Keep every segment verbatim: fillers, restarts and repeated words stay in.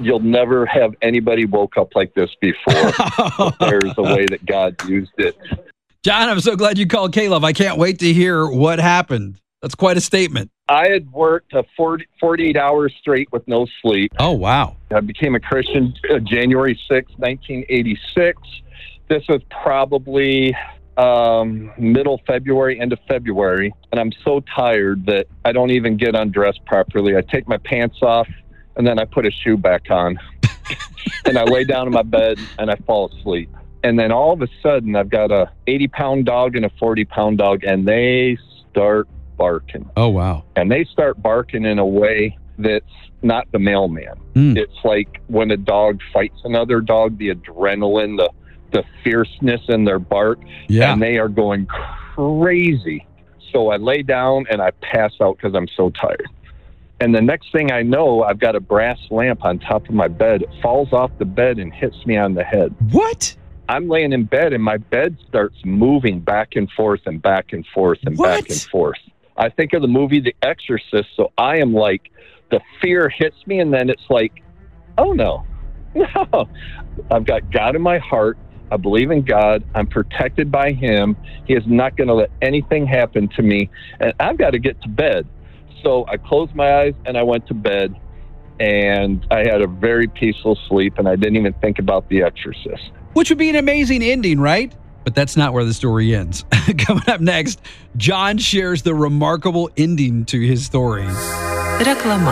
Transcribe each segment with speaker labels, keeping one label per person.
Speaker 1: you'll never have anybody woke up like this before. There's a way that God used it.
Speaker 2: John, I'm so glad you called K-Love. I can't wait to hear what happened. That's quite a statement.
Speaker 1: I had worked a forty, forty-eight hours straight with no sleep.
Speaker 2: Oh, wow.
Speaker 1: I became a Christian uh, January sixth, nineteen eighty-six. This was probably um, middle February, end of February. And I'm so tired that I don't even get undressed properly. I take my pants off and then I put a shoe back on. And I lay down in my bed and I fall asleep. And then all of a sudden I've got a eighty pound dog and a forty pound dog, and they start barking.
Speaker 2: Oh, wow.
Speaker 1: And they start barking in a way that's not the mailman. Mm. It's like when a dog fights another dog, the adrenaline, the, the fierceness in their bark,
Speaker 2: yeah.
Speaker 1: and they are going crazy. So I lay down and I pass out because I'm so tired. And the next thing I know, I've got a brass lamp on top of my bed. It falls off the bed and hits me on the head.
Speaker 2: What?
Speaker 1: I'm laying in bed and my bed starts moving back and forth and back and forth and
Speaker 2: what?
Speaker 1: back and forth. I think of the movie The Exorcist, so I am like, the fear hits me, and then it's like, oh no, no. I've got God in my heart. I believe in God. I'm protected by Him. He is not going to let anything happen to me, and I've got to get to bed. So I closed my eyes and I went to bed, and I had a very peaceful sleep, and I didn't even think about The Exorcist.
Speaker 2: Which would be an amazing ending, right? But that's not where the story ends. Coming up next, John shares the remarkable ending to his story.
Speaker 3: Reklama.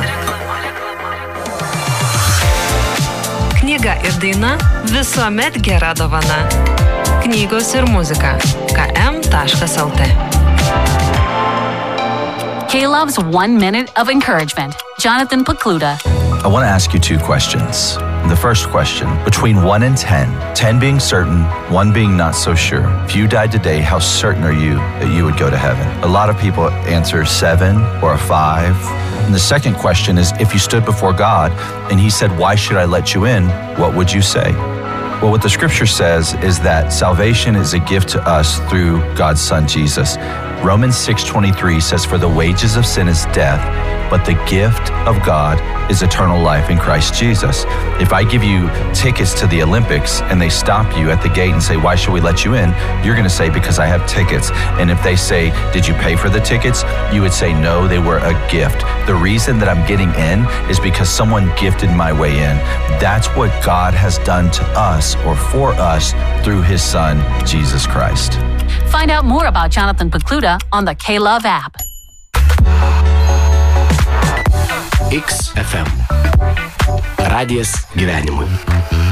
Speaker 3: Knyga ir daina visuomet gera dovana. Knygos ir muzika. k m taškas l t.
Speaker 4: K-Love's One Minute of Encouragement. Jonathan Pokluda.
Speaker 5: I want to ask you two questions. The first question, between one and ten, ten being certain, one being not so sure. If you died today, how certain are you that you would go to heaven? A lot of people answer seven or a five. And the second question is, if you stood before God and He said, why should I let you in? What would you say? Well, what the scripture says is that salvation is a gift to us through God's Son, Jesus. Romans six twenty-three says, for the wages of sin is death, but the gift of God is eternal life in Christ Jesus. If I give you tickets to the Olympics and they stop you at the gate and say, why should we let you in? You're going to say, because I have tickets. And if they say, did you pay for the tickets? You would say, no, they were a gift. The reason that I'm getting in is because someone gifted my way in. That's what God has done to us, or for us, through His Son, Jesus Christ.
Speaker 4: Find out more about Jonathan Pokluda on the K-Love app.
Speaker 6: X F M. Radijas gyvenimui.